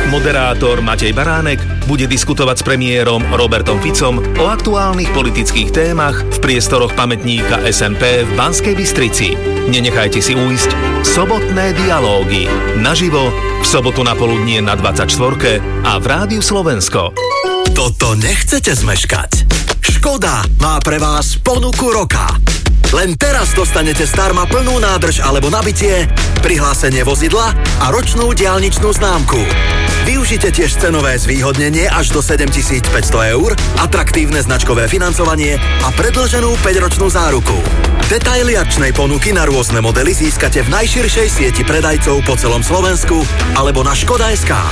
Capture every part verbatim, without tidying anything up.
Moderátor Matej Baránek bude diskutovať s premiérom Robertom Ficom o aktuálnych politických témach v priestoroch pamätníka es en pé v Banskej Bystrici. Nenechajte si uísť Sobotné dialógy naživo v sobotu na poludnie na dvadsaťštvorke a v Rádiu Slovensko. Toto nechcete zmeškať. Škoda má pre vás ponuku roka. Len teraz dostanete zdarma plnú nádrž alebo nabitie, prihlásenie vozidla a ročnú diaľničnú známku. Využite tiež cenové zvýhodnenie až do sedemtisícpäťsto eur, atraktívne značkové financovanie a predĺženú päťročnú záruku. Detaily akčnej ponuky na rôzne modely získate v najširšej sieti predajcov po celom Slovensku alebo na škoda bodka es ká.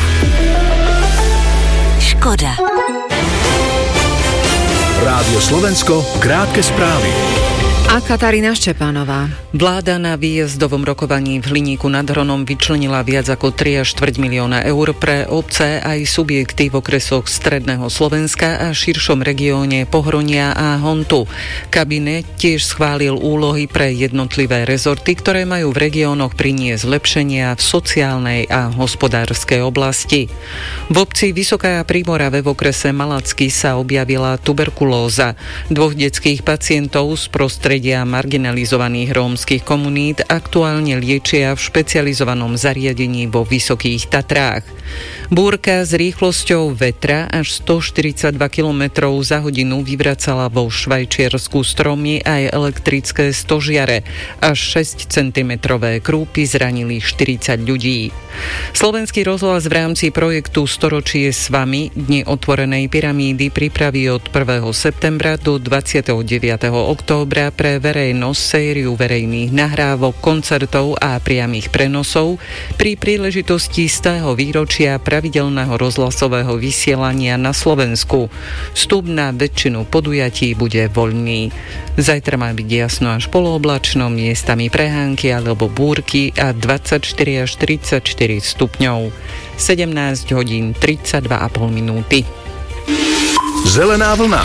Škoda. Rádio Slovensko, krátke správy. A Katarína Štepánová. Vláda na výjazdovom rokovaní v Hliníku nad Hronom vyčlenila viac ako tri a štvrť milióna eur pre obce aj subjekty v okresoch Stredného Slovenska a širšom regióne Pohronia a Hontu. Kabinet tiež schválil úlohy pre jednotlivé rezorty, ktoré majú v regiónoch priniesť zlepšenia v sociálnej a hospodárskej oblasti. V obci Vysoká Prímorave v okrese Malacky sa objavila tuberkulóza. Dvoch detských pacientov z prostredia marginalizovaných rómskych komunít aktuálne liečia v špecializovanom zariadení vo Vysokých Tatrách. Búrka s rýchlosťou vetra až stoštyridsaťdva kilometrov za hodinu vyvracala vo Švajčiarsku stromy aj elektrické stožiare. Až šesť centimetrové krúpy zranili štyridsať ľudí. Slovenský rozhlas v rámci projektu Storočie s vami Dni otvorenej pyramídy pripraví od prvého septembra do dvadsiateho deviateho októbra pre verejnosť sériu verejných nahrávok, koncertov a priamych prenosov pri príležitosti stého výročia pravidelného rozhlasového vysielania na Slovensku. Vstup na väčšinu podujatí bude voľný. Zajtra má byť jasno až polooblačno, miestami prehánky alebo búrky a dvadsaťštyri až tridsaťštyri stupňov. sedemnásť hodín tridsaťdva a pol minúty. Zelená vlna.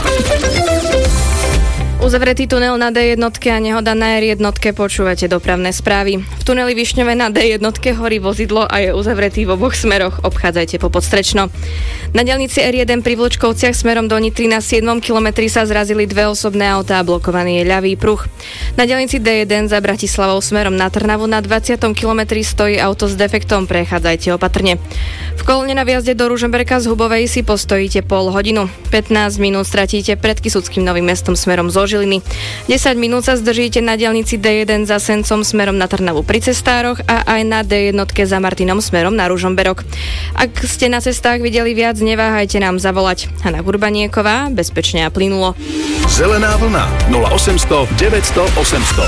Uzavretý tunel na dé jednotke a nehoda na er jednotke, počúvate dopravné správy. V tuneli Višňové na dé jednotke horí vozidlo a je uzavretý v oboch smeroch. Obchádzajte po Podstrečno. Na diaľnici er jeden pri Vlčkovciach smerom do Nitry na siedmom kilometri sa zrazili dve osobné autá a blokovaný je ľavý pruh. Na diaľnici dé jeden za Bratislavou smerom na Trnavu na dvadsiatom kilometri stojí auto s defektom, prechádzajte opatrne. V kolóne na viazde do Ružomberka z Hubovej si postojíte pol hodinu. pätnásť minút stratíte pred Kysuckým Novým Mestom smerom zo Žiliny. desať minút sa zdržíte na diaľnici dé jeden za Sencom smerom na Trnavu pri cestároch a aj na dé jednotke za Martinom smerom na Ružomberok. Ak ste na cestách videli viac, neváhajte nám zavolať. Hanna Gurbanieková, bezpečne a plynulo. Zelená vlna nula osemsto deväťsto osemsto.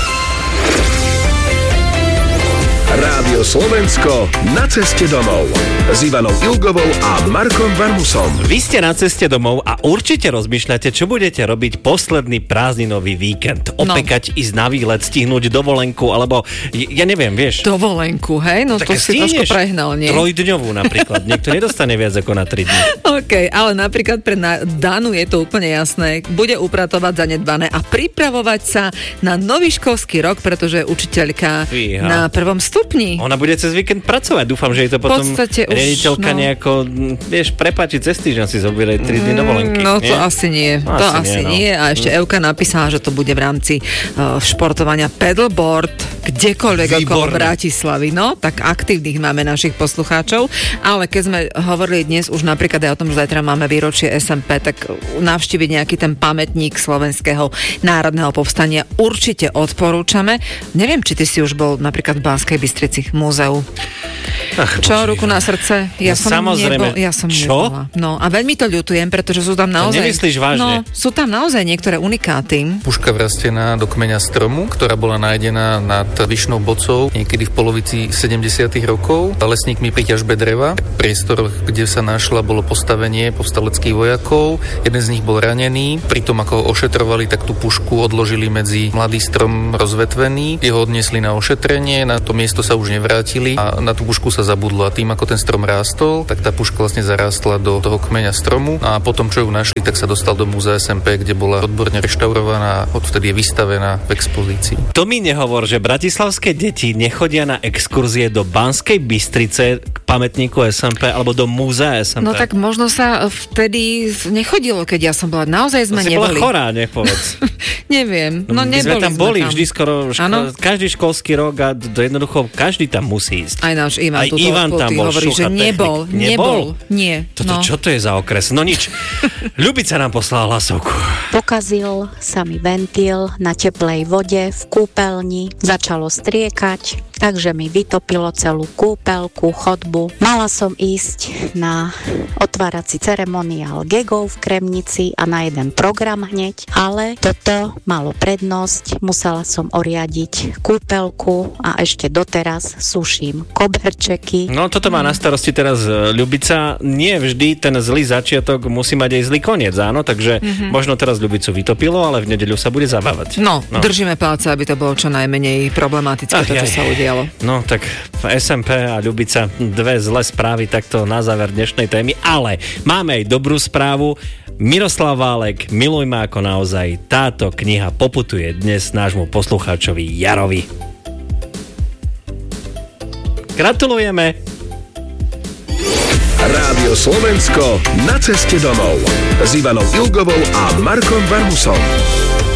Rádio Slovensko na ceste domov s Ivanou Ilgovou a Markom Varmusom. Vy ste na ceste domov a určite rozmýšľate, čo budete robiť posledný prázdninový víkend. Opekať, no. Ísť na výlet, stihnúť dovolenku, alebo ja neviem, vieš. Dovolenku, hej? No tak to si trošku prehnal, nie? Trojdňovú napríklad. Niekto nedostane viac ako na tri dni. OK, ale napríklad pre Danu je to úplne jasné. Bude upratovať zanedbané a pripravovať sa na nový školský rok, pretože je učiteľka Fíha. na prvom stupni. Ona bude cez víkend pracovať. Dúfam, že jej to potom riaditeľka no. nejako, vieš, prepáči cez týždeň si zoberie tri dny dovolenky. No to nie? asi nie. No, to asi, asi nie, no. nie. A ešte Evka napísala, že to bude v rámci uh, športovania paddleboard, kdekoľvek okolo Bratislavy. No, tak aktívnych máme našich poslucháčov. Ale keď sme hovorili dnes už napríklad aj o tom, že zajtra máme výročie es en pé, tak navštíviť nejaký ten pamätník slovenského národného povstania určite odporúčame. Neviem, či ty si už bol napríklad v Banskej Bystrici v múzeu. Ach, čo, bože, ruku na srdce? Ja no, som samozrejme. Nebol, ja som čo? nebola. No a veľmi to ľutujem, pretože sú tam naozaj... To nemyslíš vážne? No, sú tam naozaj niektoré unikáty. Puška vrastená do kmeňa stromu, ktorá bola nájdená nad Vyšnou Bocou niekedy v polovici sedemdesiatych rokov. Lesníkmi pri ťažbe dreva. Priestor, kde sa našla, bolo postavenie povstaleckých vojakov. Jeden z nich bol ranený. Pritom, ako ho ošetrovali, tak tú pušku odložili medzi mladý strom rozvetvený. Jeho odniesli na ošetrenie. Na to miesto sa už nevrátili a na tú pušku sa zabudlo. A tým, ako ten strom rástol, tak tá puška vlastne zarástla do toho kmeňa stromu a potom, čo ju našli, tak sa dostal do múzea es em pé, kde bola odborne reštaurovaná a odvtedy je vystavená v expozícii. To mi nehovor, že bratislavské deti nechodia na exkurzie do Banskej Bystrice k pamätníku es em pé alebo do múzea es em pé. No tak možno sa vtedy nechodilo, keď ja som bola. Naozaj sme to neboli. Si bola chorá, nepovedz. Neviem. No, My neboli sme tam boli tam. vždy skoro ško- každý školský rok a do jednoducho každý tam musí ísť. Aj náš Ivan, Aj Ivan tam bol, hovorí, že nebol, nebol. Nie. Toto, no. Čo to je za okres? No nič. Ľubica nám poslala hlasovku. Pokazil sa mi ventil na teplej vode v kúpeľni, začalo striekať, takže mi vytopilo celú kúpeľku, chodbu. Mala som ísť na otvárací ceremoniál gegov v Kremnici a na jeden program hneď, ale toto malo prednosť, musela som oriadiť kúpeľku a ešte doteraz suším koberčeky. No toto má na starosti teraz Ľubica. Nie vždy ten zlý začiatok musí mať aj zlý koniec, áno, takže mm-hmm. možno teraz Ľubicu vytopilo, ale v nedeľu sa bude zabávať. No, no. Držíme palce, aby to bolo čo najmenej problematické, Ach, to, čo aj. sa udialo. No, tak es em pé a Ľubica, dve zlé správy takto na záver dnešnej témy, ale máme aj dobrú správu. Miroslav Válek, Miluj ma ako naozaj, táto kniha poputuje dnes nášmu poslucháčovi Jarovi. Gratulujeme! Rádio Slovensko na ceste domov s Ivanou Ilgovou a Markom Varmusom.